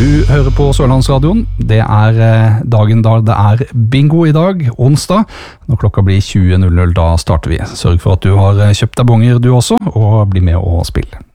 Du hører på Sørlandsradioen. Det dagen da det bingo i dag, onsdag. Når klokka blir 20.00, da starter vi. Sørg for at du har kjøpt deg bonger du også, og bli med og spille.